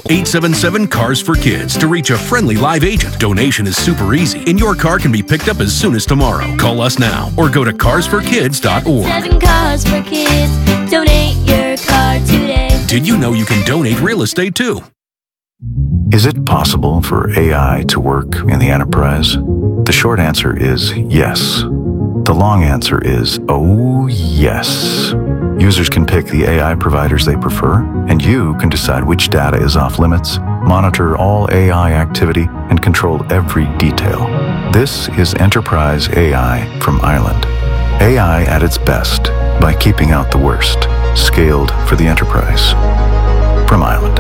877-CARS-FOR-KIDS to reach a friendly live agent. Donation is super easy, and your car can be picked up as soon as tomorrow. Call us now or go to carsforkids.org. 7 Cars for Kids. Donate your car today. Did you know you can donate real estate too? Is it possible for AI to work in the enterprise? The short answer is yes. The long answer is, oh yes. Users can pick the AI providers they prefer, and you can decide which data is off limits, monitor all AI activity, and control every detail. This is Enterprise AI from Ireland. AI at its best by keeping out the worst. Scaled for the enterprise. From Ireland.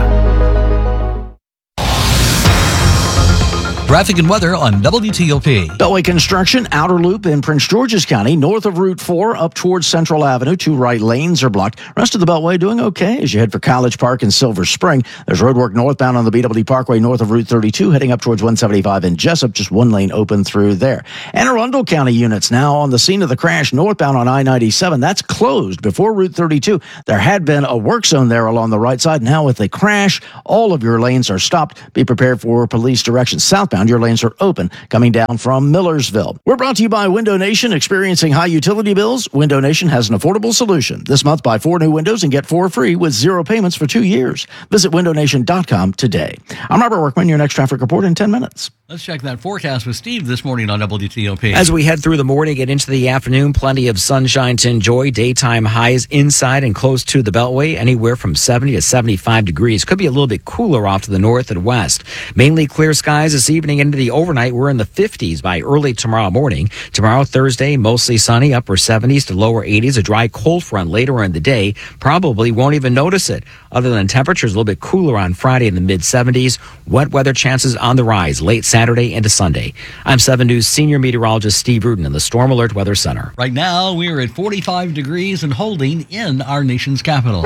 Traffic and weather on WTOP. Beltway construction, outer loop in Prince George's County, north of Route 4, up towards Central Avenue. 2 right lanes are blocked. Rest of the Beltway doing okay as you head for College Park and Silver Spring. There's roadwork northbound on the BW Parkway north of Route 32, heading up towards 175 in Jessup. Just 1 lane open through there. Anne Arundel County units now on the scene of the crash northbound on I-97. That's closed before Route 32. There had been a work zone there along the right side. Now with the crash, all of your lanes are stopped. Be prepared for police directions. Southbound, your lanes are open coming down from Millersville. We're brought to you by Window Nation. Experiencing high utility bills? Window Nation has an affordable solution. This month, buy 4 new windows and get 4 free with 0 payments for 2 years. Visit windownation.com today. I'm Robert Workman, your next traffic report in 10 minutes. Let's check that forecast with Steve this morning on WTOP. As we head through the morning and into the afternoon, plenty of sunshine to enjoy. Daytime highs inside and close to the Beltway, anywhere from 70 to 75 degrees. Could be a little bit cooler off to the north and west. Mainly clear skies this evening into the overnight. We're in the 50s by early tomorrow morning. Tomorrow, Thursday, mostly sunny, upper 70s to lower 80s. A dry cold front later in the day. Probably won't even notice it. Other than temperatures, a little bit cooler on Friday in the mid-70s. Wet weather chances on the rise late Saturday into Sunday. I'm 7 News senior meteorologist Steve Rudin in the Storm Alert Weather Center. Right now, we're at 45 degrees and holding in our nation's capital.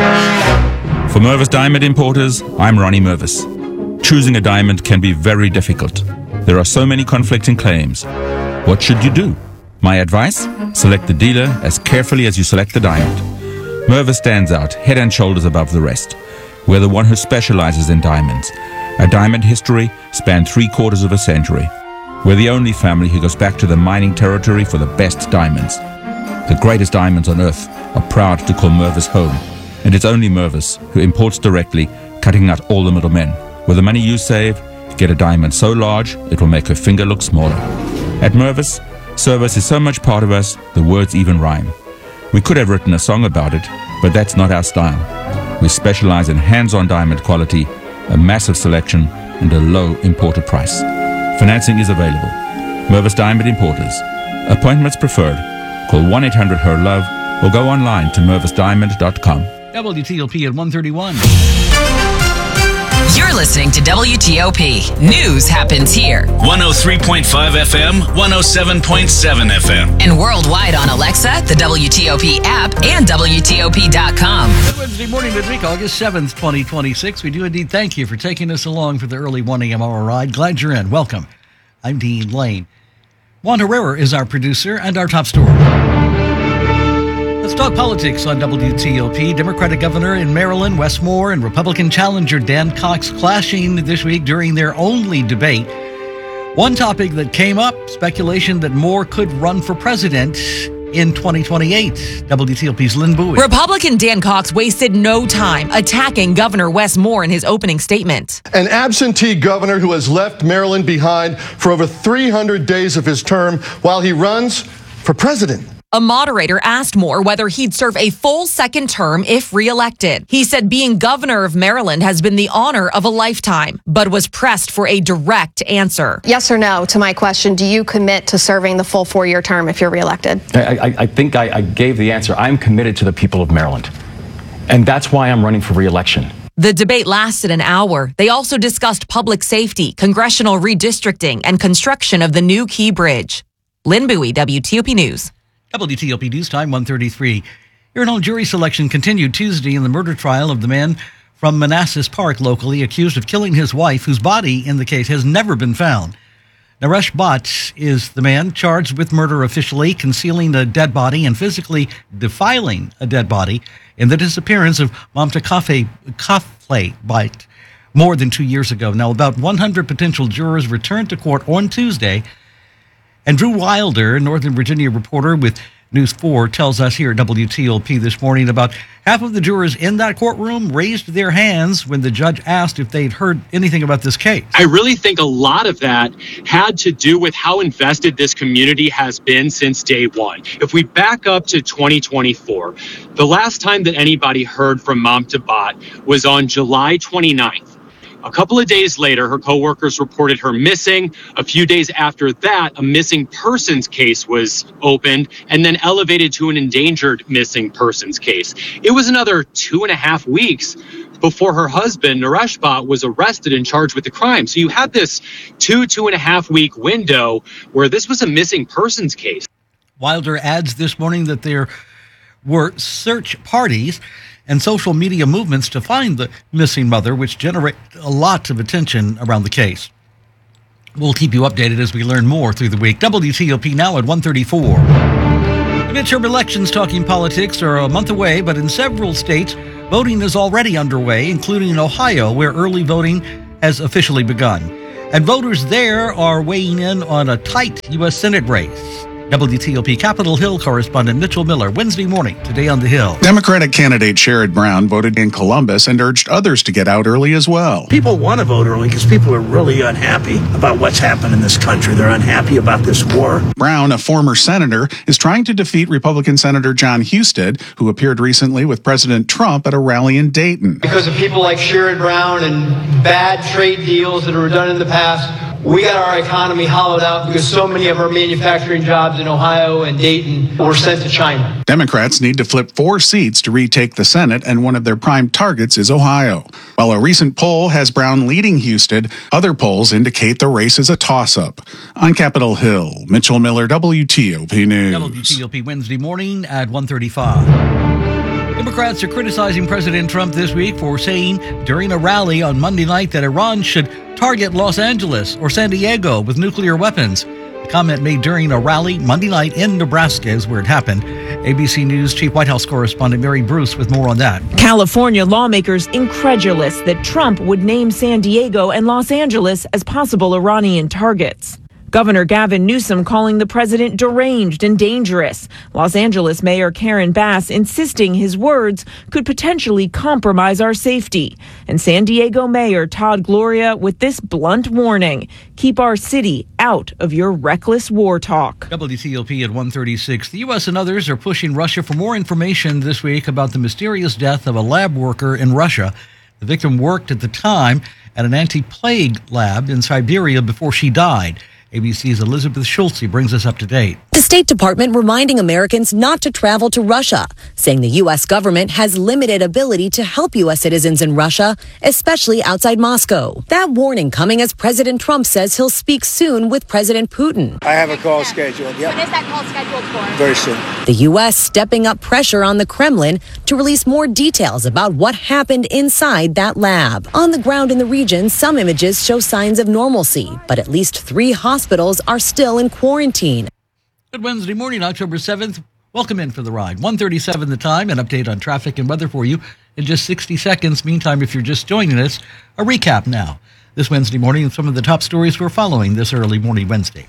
For Mervis Diamond Importers, I'm Ronnie Mervis. Choosing a diamond can be very difficult. There are so many conflicting claims. What should you do? My advice? Select the dealer as carefully as you select the diamond. Mervis stands out head and shoulders above the rest. We're the one who specializes in diamonds. Our diamond history spanned 3/4 of a century. We're the only family who goes back to the mining territory for the best diamonds. The greatest diamonds on earth are proud to call Mervis home. And it's only Mervis who imports directly, cutting out all the middlemen. With the money you save, get a diamond so large it will make her finger look smaller. At Mervis, service is so much part of us, the words even rhyme. We could have written a song about it, but that's not our style. We specialize in hands-on diamond quality, a massive selection, and a low imported price. Financing is available. Mervis Diamond Importers. Appointments preferred. Call 1-800-HER-LOVE or go online to mervisdiamond.com. WTOP at 1:31. You're listening to WTOP. News happens here. 103.5 FM, 107.7 FM. And worldwide on Alexa, the WTOP app, and WTOP.com. Good Wednesday morning, midweek, August 7th, 2026. We do indeed thank you for taking us along for the early 1 a.m. hour ride. Glad you're in. Welcome. I'm Dean Lane. Juan Herrera is our producer and our top story. Let's talk politics on WTOP. Democratic governor in Maryland, Wes Moore, and Republican challenger Dan Cox clashing this week during their only debate. One topic that came up, speculation that Moore could run for president in 2028. WTOP's Lynn Bowie. Republican Dan Cox wasted no time attacking Governor Wes Moore in his opening statement. An absentee governor who has left Maryland behind for over 300 days of his term while he runs for president. A moderator asked Moore whether he'd serve a full second term if reelected. He said being governor of Maryland has been the honor of a lifetime, but was pressed for a direct answer. Yes or no to my question, do you commit to serving the full 4-year term if you're reelected? I think I gave the answer. I'm committed to the people of Maryland, and that's why I'm running for reelection. The debate lasted an hour. They also discussed public safety, congressional redistricting, and construction of the new Key Bridge. Lynn Bowie, WTOP News. WTOP News Time, 1:33. Your jury selection continued Tuesday in the murder trial of the man from Manassas Park, locally accused of killing his wife, whose body in the case has never been found. Naresh Bhatt is the man charged with murder officially, concealing a dead body and physically defiling a dead body in the disappearance of Mamta Kafle Bhatt. more than 2 years ago. Now, about 100 potential jurors returned to court on Tuesday. And Drew Wilder, Northern Virginia reporter with News 4, tells us here at WTOP this morning about half of the jurors in that courtroom raised their hands when the judge asked if they'd heard anything about this case. I really think a lot of that had to do with how invested this community has been since day one. If we back up to 2024, the last time that anybody heard from Mom Tabat was on July 29th. A couple of days later, her coworkers reported her missing. A few days after that, a missing persons case was opened and then elevated to an endangered missing persons case. It was another 2.5 weeks before her husband, Naresh Bhatt, was arrested and charged with the crime. So you had this 2.5 week window where this was a missing persons case. Wilder adds this morning that there were search parties and social media movements to find the missing mother, which generate a lot of attention around the case. We'll keep you updated as we learn more through the week. WTOP now at 1:34. The midterm elections talking politics are a month away, but in several states, voting is already underway, including in Ohio, where early voting has officially begun. And voters there are weighing in on a tight U.S. Senate race. WTOP Capitol Hill correspondent Mitchell Miller, Wednesday morning, Today on the Hill. Democratic candidate Sherrod Brown voted in Columbus and urged others to get out early as well. People want to vote early because people are really unhappy about what's happened in this country. They're unhappy about this war. Brown, a former senator, is trying to defeat Republican Senator John Husted, who appeared recently with President Trump at a rally in Dayton. Because of people like Sherrod Brown and bad trade deals that were done in the past, we got our economy hollowed out because so many of our manufacturing jobs in Ohio and Dayton were sent to China. Democrats need to flip 4 seats to retake the Senate, and one of their prime targets is Ohio. While a recent poll has Brown leading Husted, other polls indicate the race is a toss-up. On Capitol Hill, Mitchell Miller, WTOP News. WTOP Wednesday morning at 1:35. Democrats are criticizing President Trump this week for saying during a rally on Monday night that Iran should target Los Angeles or San Diego with nuclear weapons. The comment made during a rally Monday night in Nebraska is where it happened. ABC News Chief White House correspondent Mary Bruce with more on that. California lawmakers incredulous that Trump would name San Diego and Los Angeles as possible Iranian targets. Governor Gavin Newsom calling the president deranged and dangerous. Los Angeles Mayor Karen Bass insisting his words could potentially compromise our safety. And San Diego Mayor Todd Gloria with this blunt warning: keep our city out of your reckless war talk. WTOP at 1:36. The U.S. and others are pushing Russia for more information this week about the mysterious death of a lab worker in Russia. The victim worked at the time at an anti-plague lab in Siberia before she died. ABC's Elizabeth Schultze brings us up to date. The State Department reminding Americans not to travel to Russia, saying the U.S. government has limited ability to help U.S. citizens in Russia, especially outside Moscow. That warning coming as President Trump says he'll speak soon with President Putin. I have a call scheduled. Yep. When is that call scheduled for? Very soon. The U.S. stepping up pressure on the Kremlin to release more details about what happened inside that lab. On the ground in the region, some images show signs of normalcy, but at least 3 hospitals are still in quarantine. Good Wednesday morning, October 7th. Welcome in for the ride. 1:37 the time. An update on traffic and weather for you in just 60 seconds. Meantime, if you're just joining us, a recap now. This Wednesday morning and some of the top stories we're following this early morning Wednesday.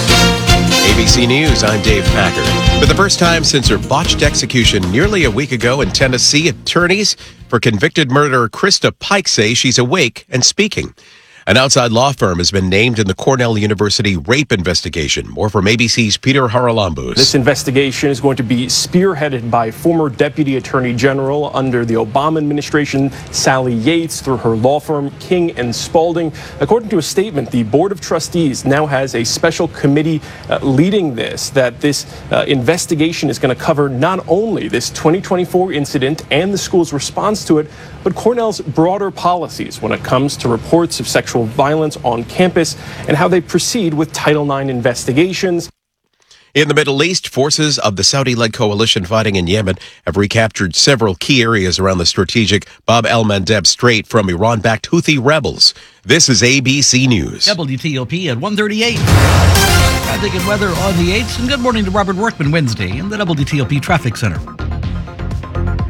ABC News, I'm Dave Packer. For the first time since her botched execution nearly a week ago in Tennessee, attorneys for convicted murderer Krista Pike say she's awake and speaking. An outside law firm has been named in the Cornell University rape investigation. More from ABC's Peter Haralambous. This investigation is going to be spearheaded by former Deputy Attorney General under the Obama administration, Sally Yates, through her law firm, King & Spalding. According to a statement, the Board of Trustees now has a special committee leading this investigation is going to cover not only this 2024 incident and the school's response to it, but Cornell's broader policies when it comes to reports of sexual violence on campus and how they proceed with Title IX investigations. In the Middle East, forces of the Saudi-led coalition fighting in Yemen have recaptured several key areas around the strategic Bab el-Mandeb Strait from Iran-backed Houthi rebels. This is ABC News. WTOP at 1:38. Traffic and weather on the 8th. And good morning to Robert Workman Wednesday in the WTOP Traffic Center.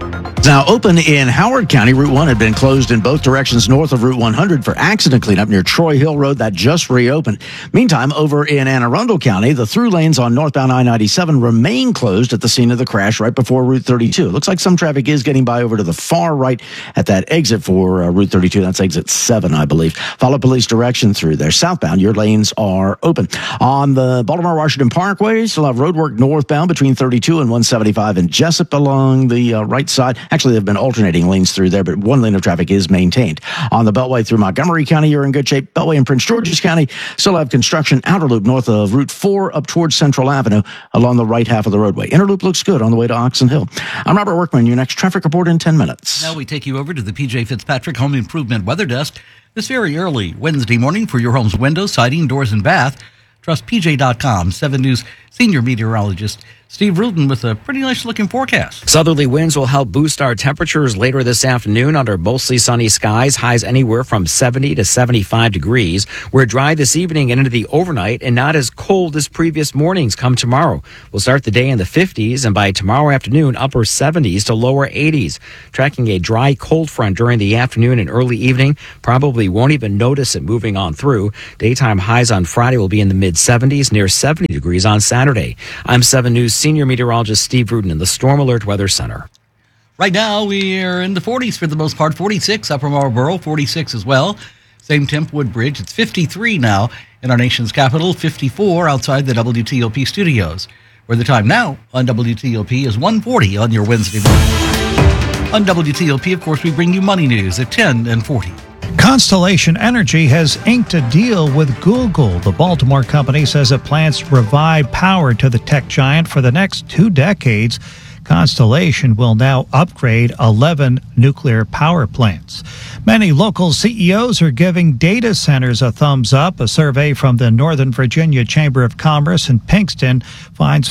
Now open in Howard County. Route 1 had been closed in both directions north of Route 100 for accident cleanup near Troy Hill Road. That just reopened. Meantime, over in Anne Arundel County, the through lanes on northbound I-97 remain closed at the scene of the crash right before Route 32. It looks like some traffic is getting by over to the far right at that exit for Route 32. That's exit 7, I believe. Follow police direction through there. Southbound, your lanes are open. On the Baltimore-Washington Parkway, still have roadwork northbound between 32 and 175 in Jessup along the right side. Actually, there have been alternating lanes through there, but one lane of traffic is maintained. On the Beltway through Montgomery County, you're in good shape. Beltway in Prince George's County still have construction. Outer loop north of Route 4 up towards Central Avenue along the right half of the roadway. Inner loop looks good on the way to Oxon Hill. I'm Robert Workman. Your next traffic report in 10 minutes. Now we take you over to the PJ Fitzpatrick Home Improvement Weather Desk this very early Wednesday morning for your home's windows, siding, doors, and bath. Trust PJ.com. 7 News senior meteorologist Steve Rudin with a pretty nice-looking forecast. Southerly winds will help boost our temperatures later this afternoon under mostly sunny skies. Highs anywhere from 70 to 75 degrees. We're dry this evening and into the overnight and not as cold as previous mornings come tomorrow. We'll start the day in the 50s and by tomorrow afternoon, upper 70s to lower 80s. Tracking a dry cold front during the afternoon and early evening. Probably won't even notice it moving on through. Daytime highs on Friday will be in the mid-70s, near 70 degrees on Saturday. I'm 7 News senior meteorologist Steve Rudin in the Storm Alert Weather Center. Right now, we are in the 40s for the most part. 46 Upper Marlboro, 46 as well. Same temp, Woodbridge. It's 53 now in our nation's capital, 54 outside the WTOP studios, where the time now on WTOP is 1:40 on your Wednesday morning. On WTOP, of course, we bring you money news at 10 and 40. Constellation Energy has inked a deal with Google. The Baltimore company says it plans to provide power to the tech giant for the next 2 decades. Constellation will now upgrade 11 nuclear power plants. Many local CEOs are giving data centers a thumbs up. A survey from the Northern Virginia Chamber of Commerce in Pinkston finds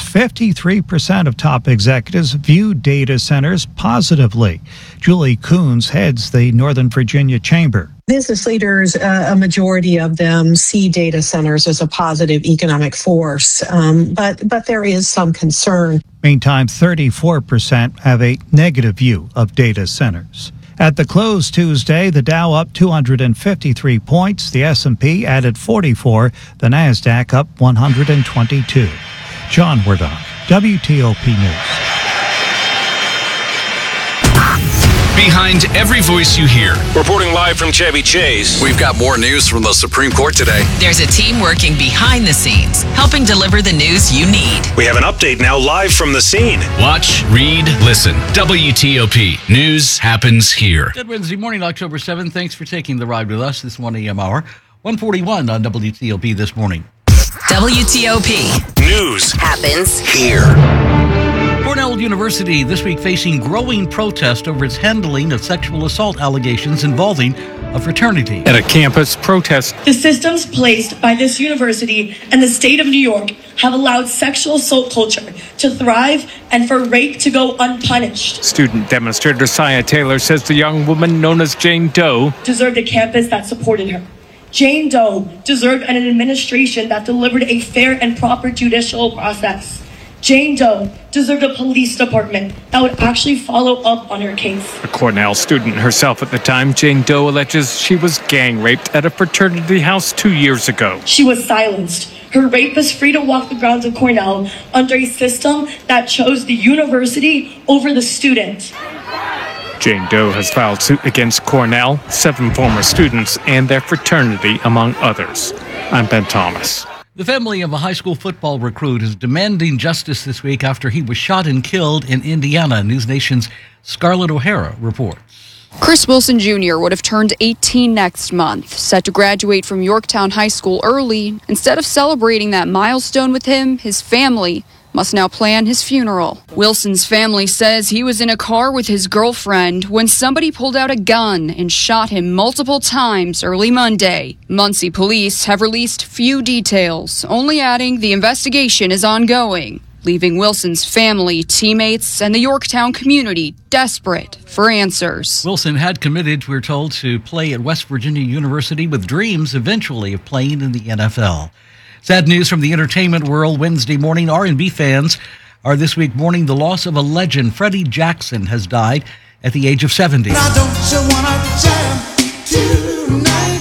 53% of top executives view data centers positively. Julie Coons heads the Northern Virginia Chamber. Business leaders, a majority of them see data centers as a positive economic force, but there is some concern. Meantime, 34% have a negative view of data centers. At the close Tuesday, the Dow up 253 points, the S&P added 44, the NASDAQ up 122. John Wardock, WTOP News. Behind every voice you hear. Reporting live from Chevy Chase. We've got more news from the Supreme Court today. There's a team working behind the scenes, helping deliver the news you need. We have an update now live from the scene. Watch, read, listen. WTOP. News happens here. Good Wednesday morning, October 7th. Thanks for taking the ride with us this 1 a.m. hour. 1:41 on WTOP this morning. WTOP. News happens here. Cornell University this week facing growing protest over its handling of sexual assault allegations involving a fraternity. At a campus protest. The systems placed by this university and the state of New York have allowed sexual assault culture to thrive and for rape to go unpunished. Student demonstrator Sia Taylor says the young woman known as Jane Doe deserved a campus that supported her. Jane Doe deserved an administration that delivered a fair and proper judicial process. Jane Doe deserved a police department that would actually follow up on her case. A Cornell student herself at the time, Jane Doe alleges she was gang raped at a fraternity house 2 years ago. She was silenced. Her rape is free to walk the grounds of Cornell under a system that chose the university over the student. Jane Doe has filed suit against Cornell, 7 former students, and their fraternity, among others. I'm Ben Thomas. The family of a high school football recruit is demanding justice this week after he was shot and killed in Indiana. News Nation's Scarlett O'Hara reports. Chris Wilson Jr. would have turned 18 next month, set to graduate from Yorktown High School early. Instead of celebrating that milestone with him, his family must now plan his funeral. Wilson's family says he was in a car with his girlfriend when somebody pulled out a gun and shot him multiple times early Monday. Muncie police have released few details, only adding the investigation is ongoing, leaving Wilson's family, teammates, and the Yorktown community desperate for answers. Wilson had committed, we're told, to play at West Virginia University with dreams eventually of playing in the NFL. Sad news from the entertainment world Wednesday morning. R&B fans are this week mourning the loss of a legend. Freddie Jackson has died at the age of 70. Now don't you wanna jam tonight?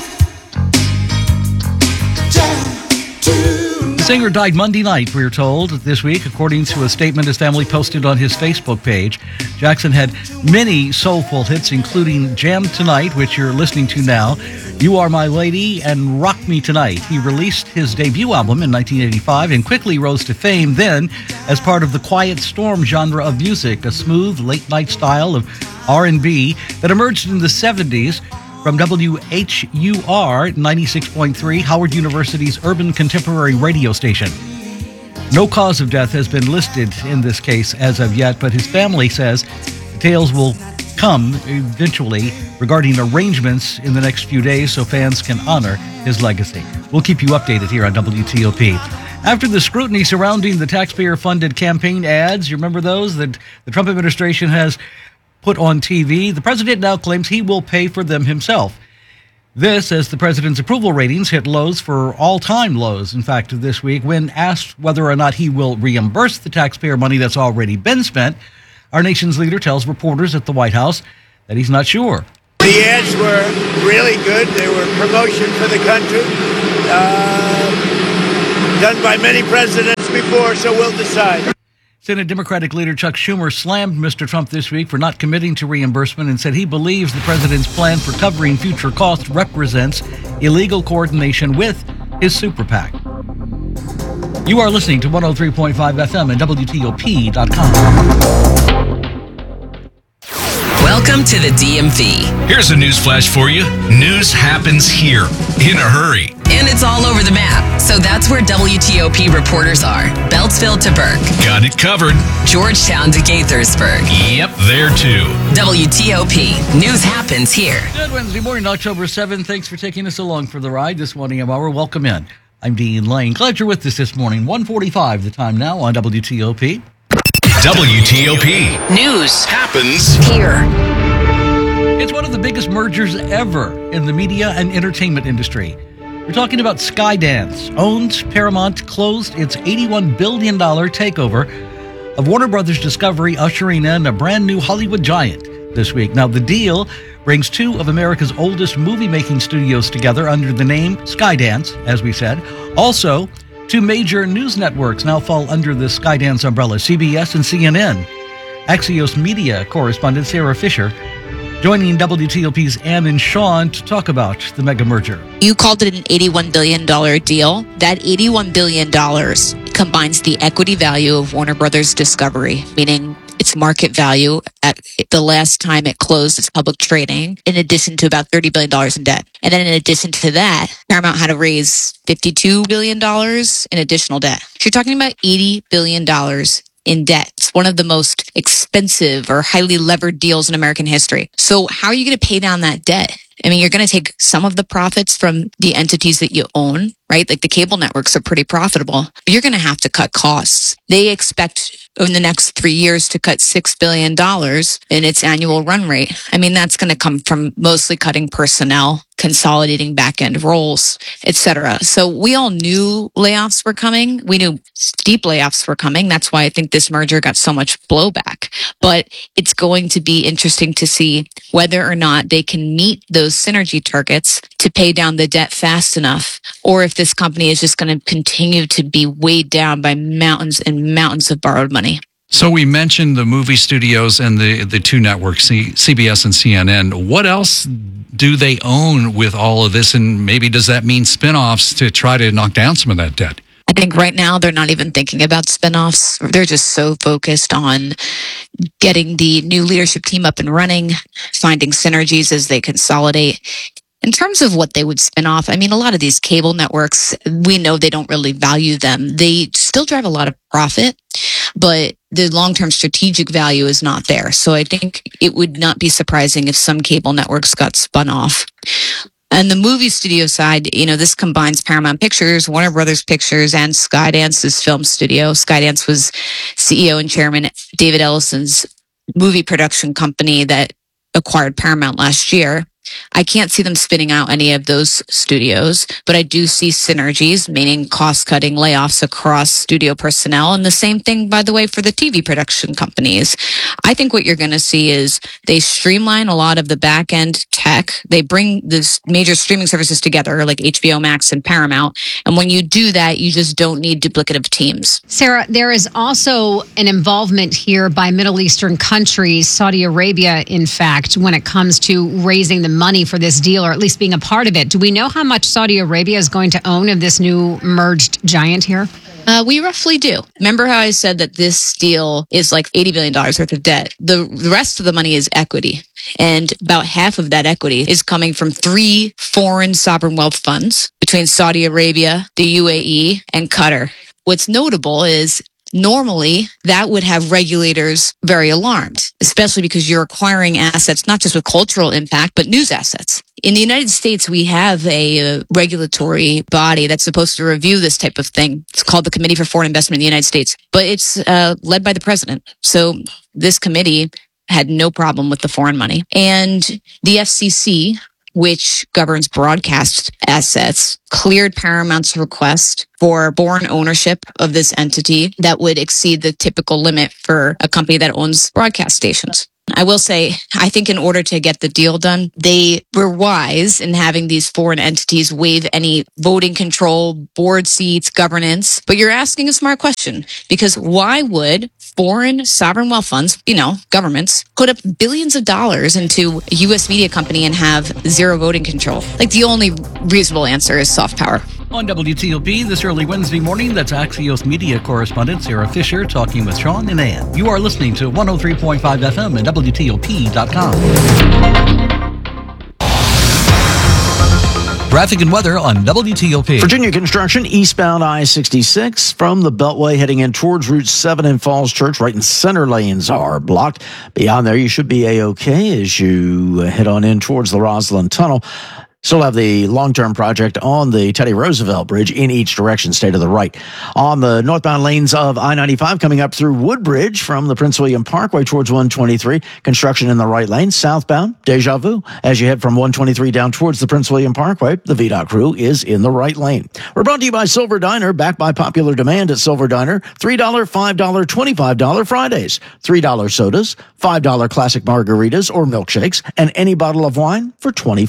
Jam tonight. The singer died Monday night, we are told, this week, according to a statement his family posted on his Facebook page. Jackson had many soulful hits, including Jam Tonight, which you're listening to now, You Are My Lady, and Rock Me Tonight. He released his debut album in 1985 and quickly rose to fame then as part of the Quiet Storm genre of music, a smooth, late-night style of R&B that emerged in the 70s from WHUR 96.3, Howard University's urban contemporary radio station. No cause of death has been listed in this case as of yet, but his family says details will come eventually regarding arrangements in the next few days so fans can honor his legacy. We'll keep you updated here on WTOP. After the scrutiny surrounding the taxpayer-funded campaign ads, you remember those that the Trump administration has put on TV, the president now claims he will pay for them himself. This as the president's approval ratings hit lows for all-time lows. In fact, this week, when asked whether or not he will reimburse the taxpayer money that's already been spent, our nation's leader tells reporters at the White House that he's not sure. The ads were really good. They were promotion for the country, done by many presidents before, so we'll decide. Senate Democratic leader Chuck Schumer slammed Mr. Trump this week for not committing to reimbursement and said he believes the president's plan for covering future costs represents illegal coordination with his super PAC. You are listening to 103.5 FM and WTOP.com. Welcome to the DMV. Here's a news flash for you. News happens here in a hurry. And it's all over the map. So that's where WTOP reporters are. Beltsville to Burke. Got it covered. Georgetown to Gaithersburg. Yep, there too. WTOP. News happens here. Good Wednesday morning, October 7th. Thanks for taking us along for the ride this morning hour. Welcome in. I'm Dean Lane. Glad you're with us this morning. 1:45 the time now on WTOP. WTOP. News happens here. It's one of the biggest mergers ever in the media and entertainment industry. We're talking about Skydance. Owned, Paramount closed its $81 billion takeover of Warner Brothers Discovery, ushering in a brand new Hollywood giant this week. Now, the deal brings two of America's oldest movie-making studios together under the name Skydance, as we said. Also, two major news networks now fall under the Skydance umbrella, CBS and CNN. Axios Media correspondent Sarah Fisher joining WTOP's Ann and Sean to talk about the mega merger. You called it an $81 billion deal. That $81 billion combines the equity value of Warner Brothers Discovery, meaning its market value at the last time it closed its public trading, in addition to about $30 billion in debt. And then in addition to that, Paramount had to raise $52 billion in additional debt. So you're talking about $80 billion in debt. It's one of the most expensive or highly levered deals in American history. So how are you going to pay down that debt? I mean, you're going to take some of the profits from the entities that you own, right? Like the cable networks are pretty profitable, but you're going to have to cut costs. They expect in the next 3 years to cut $6 billion in its annual run rate. I mean, that's going to come from mostly cutting personnel, consolidating back-end roles, etc. So we all knew layoffs were coming. We knew steep layoffs were coming. That's why I think this merger got so much blowback. But it's going to be interesting to see whether or not they can meet those synergy targets to pay down the debt fast enough, or if this company is just going to continue to be weighed down by mountains and mountains of borrowed money. So we mentioned the movie studios and the two networks, CBS and CNN. What else do they own with all of this? And maybe does that mean spinoffs to try to knock down some of that debt? I think right now they're not even thinking about spinoffs. They're just so focused on getting the new leadership team up and running, finding synergies as they consolidate. In terms of what they would spin off, I mean, a lot of these cable networks, we know they don't really value them. They still drive a lot of profit, but the long-term strategic value is not there. So I think it would not be surprising if some cable networks got spun off. And the movie studio side, you know, this combines Paramount Pictures, Warner Brothers Pictures, and Skydance's film studio. Skydance was CEO and chairman David Ellison's movie production company that acquired Paramount last year. I can't see them spinning out any of those studios, but I do see synergies, meaning cost-cutting layoffs across studio personnel. And the same thing, by the way, for the TV production companies. I think what you're going to see is they streamline a lot of the back-end tech. They bring these major streaming services together, like HBO Max and Paramount. And when you do that, you just don't need duplicative teams. Sarah, there is also an involvement here by Middle Eastern countries, Saudi Arabia, in fact, when it comes to raising the money for this deal, or at least being a part of it. Do we know how much Saudi Arabia is going to own of this new merged giant here? We roughly do. Remember how I said that this deal is like $80 billion worth of debt? The rest of the money is equity. And about half of that equity is coming from 3 foreign sovereign wealth funds between Saudi Arabia, the UAE, and Qatar. What's notable is normally that would have regulators very alarmed, especially because you're acquiring assets, not just with cultural impact, but news assets. In the United States, we have a regulatory body that's supposed to review this type of thing. It's called the Committee for Foreign Investment in the United States, but it's led by the president. So this committee had no problem with the foreign money. And the FCC, which governs broadcast assets, cleared Paramount's request for foreign ownership of this entity that would exceed the typical limit for a company that owns broadcast stations. I will say, I think in order to get the deal done, they were wise in having these foreign entities waive any voting control, board seats, governance. But you're asking a smart question, because why would foreign sovereign wealth funds, governments, put up billions of dollars into a U.S. media company and have zero voting control? Like, the only reasonable answer is soft power. On WTOP this early Wednesday morning, that's Axios Media correspondent Sarah Fisher talking with Sean and Ann. You are listening to 103.5 FM and WTOP.com. Traffic and weather on WTOP. Virginia construction eastbound I-66 from the Beltway heading in towards Route 7 in Falls Church. Right and center lanes are blocked. Beyond there, you should be A-OK as you head on in towards the Roslyn Tunnel. Still have the long-term project on the Teddy Roosevelt Bridge in each direction. Stay to the right. On the northbound lanes of I-95 coming up through Woodbridge from the Prince William Parkway towards 123. Construction in the right lane. Southbound, Deja Vu. As you head from 123 down towards the Prince William Parkway, the VDOT crew is in the right lane. We're brought to you by Silver Diner, backed by popular demand at Silver Diner. $3, $5, $25 Fridays. $3 sodas, $5 classic margaritas or milkshakes, and any bottle of wine for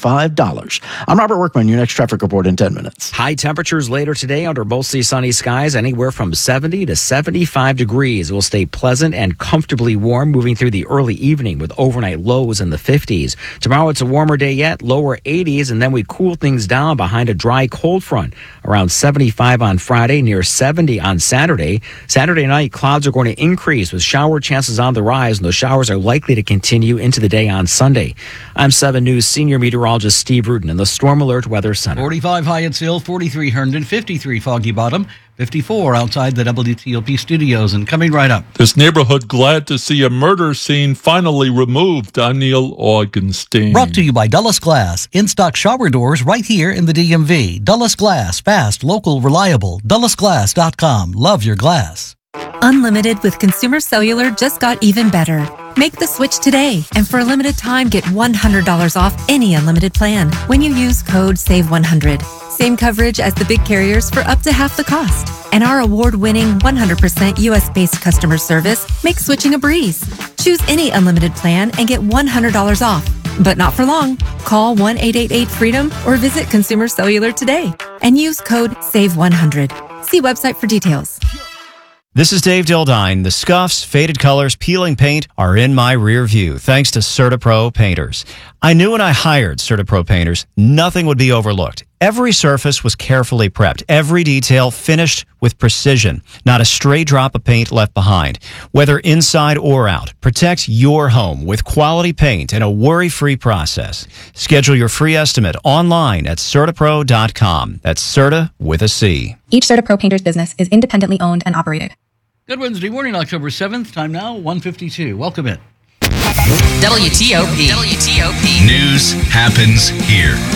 $25. I'm Robert Workman. Your next traffic report in 10 minutes. High temperatures later today under mostly sunny skies, anywhere from 70 to 75 degrees. It will stay pleasant and comfortably warm moving through the early evening with overnight lows in the 50s. Tomorrow it's a warmer day yet, lower 80s, and then we cool things down behind a dry cold front. Around 75 on Friday, near 70 on Saturday. Saturday night, clouds are going to increase with shower chances on the rise, and those showers are likely to continue into the day on Sunday. I'm 7 News senior meteorologist Steve Rudin in the Storm Alert Weather Center. 45 Hyattsville, 43 Herndon, 53 Foggy Bottom, 54 outside the WTOP studios. And coming right up, this neighborhood glad to see a murder scene finally removed. I'm Neil Augenstein. Brought to you by Dulles Glass. In-stock shower doors right here in the DMV. Dulles Glass. Fast, local, reliable. DullesGlass.com. Love your glass. Unlimited with Consumer Cellular just got even better. Make the switch today, and for a limited time, get $100 off any unlimited plan when you use code SAVE100. Same coverage as the big carriers for up to half the cost. And our award-winning 100% U.S.-based customer service makes switching a breeze. Choose any unlimited plan and get $100 off. But not for long. Call 1-888-FREEDOM or visit Consumer Cellular today and use code SAVE100. See website for details. This is Dave Dildine. The scuffs, faded colors, peeling paint are in my rear view thanks to CertaPro painters. I knew when I hired CertaPro painters, nothing would be overlooked. Every surface was carefully prepped, every detail finished with precision. Not a stray drop of paint left behind. Whether inside or out, protect your home with quality paint and a worry-free process. Schedule your free estimate online at CertaPro.com. That's Certa with a C. Each CertaPro painter's business is independently owned and operated. Good Wednesday morning, October 7th. Time now, 1:52. Welcome in. WTOP. News happens here.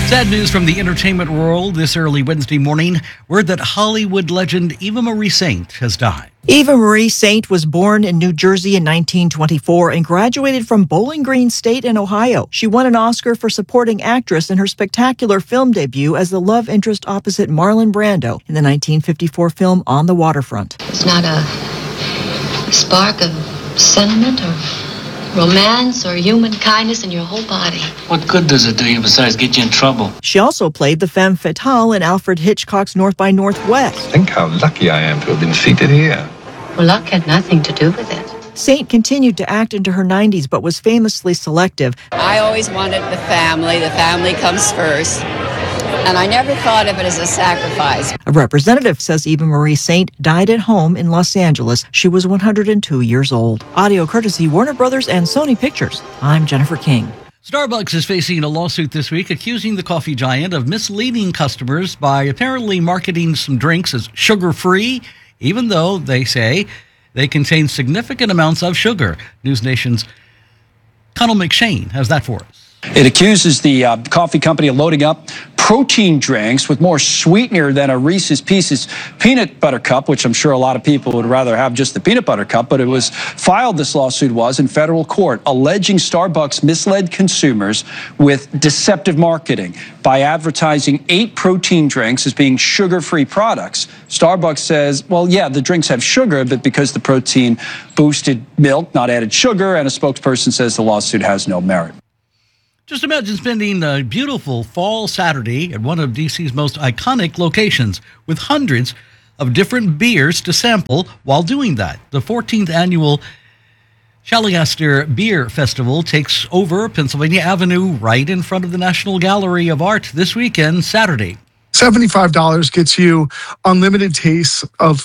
Sad news from the entertainment world this early Wednesday morning. Word that Hollywood legend Eva Marie Saint has died. Eva Marie Saint was born in New Jersey in 1924 and graduated from Bowling Green State in Ohio. She won an Oscar for supporting actress in her spectacular film debut as the love interest opposite Marlon Brando in the 1954 film On the Waterfront. It's not a spark of sentiment or romance or human kindness in your whole body. What good does it do you besides get you in trouble? She also played the femme fatale in Alfred Hitchcock's North by Northwest. Think how lucky I am to have been seated here. Well, luck had nothing to do with it. Saint continued to act into her 90s, but was famously selective. I always wanted the family. The family comes first. And I never thought of it as a sacrifice. A representative says Eva Marie Saint died at home in Los Angeles. She was 102 years old. Audio courtesy Warner Brothers and Sony Pictures. I'm Jennifer King. Starbucks is facing a lawsuit this week accusing the coffee giant of misleading customers by apparently marketing some drinks as sugar-free, even though they say they contain significant amounts of sugar. News Nation's Connell McShane has that for us. It accuses the coffee company of loading up protein drinks with more sweetener than a Reese's Pieces peanut butter cup, which I'm sure a lot of people would rather have just the peanut butter cup. But it was filed, this lawsuit was, in federal court, alleging Starbucks misled consumers with deceptive marketing by advertising 8 protein drinks as being sugar-free products. Starbucks says, well, yeah, the drinks have sugar, but because the protein boosted milk, not added sugar, and a spokesperson says the lawsuit has no merit. Just imagine spending a beautiful fall Saturday at one of D.C.'s most iconic locations with hundreds of different beers to sample while doing that. The 14th annual Shaligaster Beer Festival takes over Pennsylvania Avenue right in front of the National Gallery of Art this weekend, Saturday. $75 gets you unlimited tastes of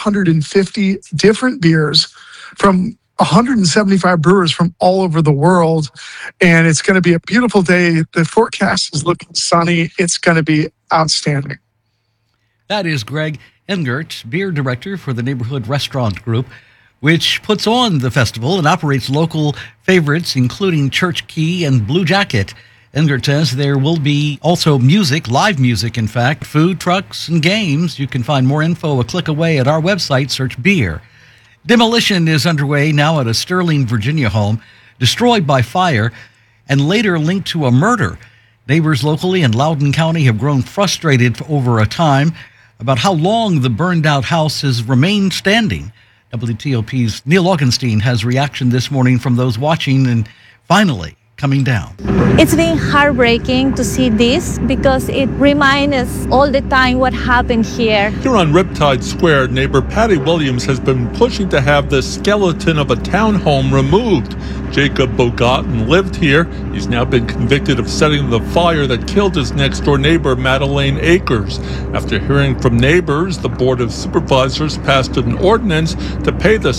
450 different beers from 175 brewers from all over the world, and it's going to be a beautiful day. The forecast is looking sunny. It's going to be outstanding. That is Greg Engert, beer director for the Neighborhood Restaurant Group, which puts on the festival and operates local favorites, including Church Key and Blue Jacket. Engert says there will be also music, live music, in fact, food trucks and games. You can find more info a click away at our website, search beer. Demolition is underway now at a Sterling, Virginia home, destroyed by fire and later linked to a murder. Neighbors locally in Loudoun County have grown frustrated over a time about how long the burned-out house has remained standing. WTOP's Neil Augenstein has reaction this morning from those watching and finally coming down. It's been heartbreaking to see this because it reminds us all the time what happened here. Here on Riptide Square, neighbor Patty Williams has been pushing to have the skeleton of a townhome removed. Jacob Bogatin lived here. He's now been convicted of setting the fire that killed his next-door neighbor, Madeleine Akers. After hearing from neighbors, the Board of Supervisors passed an ordinance to pay the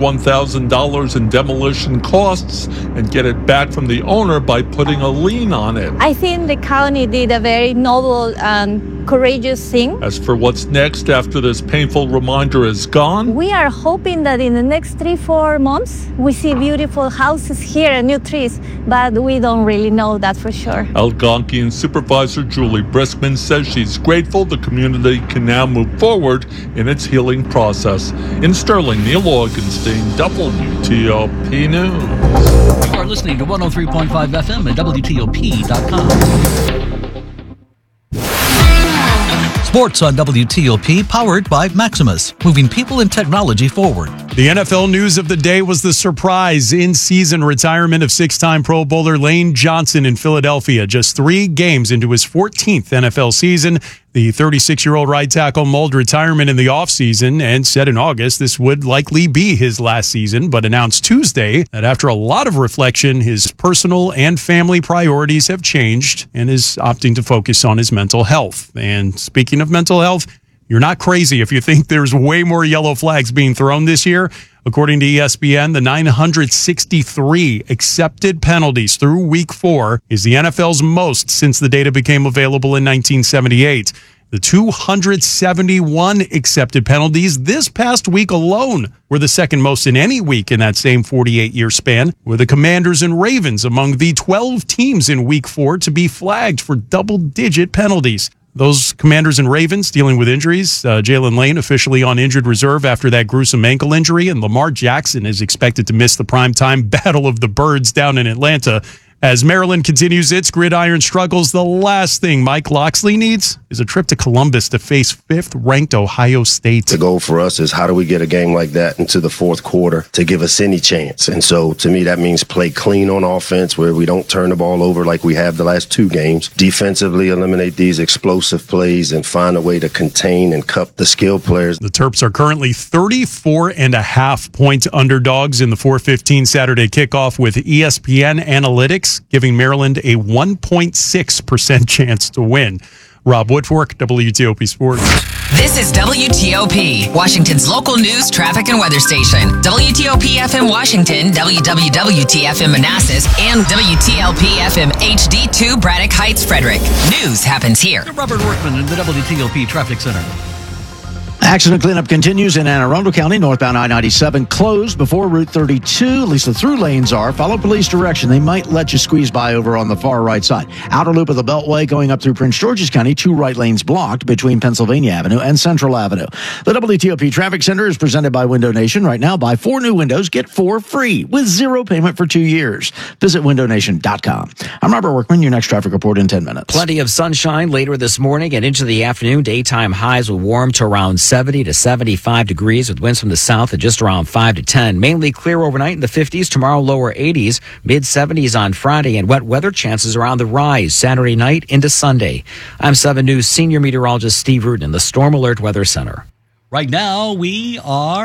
$71,000 in demolition costs and get it back from the owner by putting a lien on it. I think the county did a very noble and courageous thing. As for what's next after this painful reminder is gone, we are hoping that in the next 3-4 months we see beautiful houses here and new trees, but we don't really know that for sure. Algonquian Supervisor Julie Briskman says she's grateful the community can now move forward in its healing process. In Sterling, Neil Augenstein, WTOP News. You are listening to 103.5 FM at WTOP.com. Sports on WTOP, powered by Maximus, moving people and technology forward. The NFL news of the day was the surprise in-season retirement of 6-time Pro Bowler Lane Johnson in Philadelphia. Just 3 games into his 14th NFL season, the 36-year-old right tackle mulled retirement in the offseason and said in August this would likely be his last season, but announced Tuesday that after a lot of reflection, his personal and family priorities have changed and is opting to focus on his mental health. And speaking of mental health, you're not crazy if you think there's way more yellow flags being thrown this year. According to ESPN, the 963 accepted penalties through Week 4 is the NFL's most since the data became available in 1978. The 271 accepted penalties this past week alone were the second most in any week in that same 48-year span, with the Commanders and Ravens among the 12 teams in Week 4 to be flagged for double-digit penalties. Those Commanders and Ravens dealing with injuries. Jalen Lane officially on injured reserve after that gruesome ankle injury, and Lamar Jackson is expected to miss the primetime Battle of the Birds down in Atlanta. As Maryland continues its gridiron struggles, the last thing Mike Locksley needs is a trip to Columbus to face fifth-ranked Ohio State. The goal for us is how do we get a game like that into the fourth quarter to give us any chance? And so, to me, that means play clean on offense where we don't turn the ball over like we have the last two games. Defensively, eliminate these explosive plays and find a way to contain and cup the skill players. The Terps are currently 34.5-point underdogs in the 4:15 Saturday kickoff with ESPN Analytics giving Maryland a 1.6% chance to win. Rob Woodfork, WTOP Sports. This is WTOP, Washington's local news, traffic, and weather station. WTOP FM Washington, WWWT-FM Manassas, and WTLP FM HD2 Braddock Heights, Frederick. News happens here. Robert Workman in the WTOP Traffic Center. Accident cleanup continues in Anne Arundel County. Northbound I-97 closed before Route 32. At least the through lanes are. Follow police direction. They might let you squeeze by over on the far right side. Outer loop of the Beltway going up through Prince George's County. 2 right lanes blocked between Pennsylvania Avenue and Central Avenue. The WTOP Traffic Center is presented by Window Nation. Right now, buy 4 new windows, get 4 free with 0 payment for 2 years. Visit windownation.com. I'm Robert Workman. Your next traffic report in 10 minutes. Plenty of sunshine later this morning and into the afternoon. Daytime highs will warm to around 70 to 75 degrees with winds from the south at just around 5 to 10. Mainly clear overnight in the 50s. Tomorrow, lower 80s, mid 70s on Friday, and wet weather chances are on the rise Saturday night into Sunday. I'm 7 News senior meteorologist Steve Rudin in the Storm Alert Weather Center. Right now, we are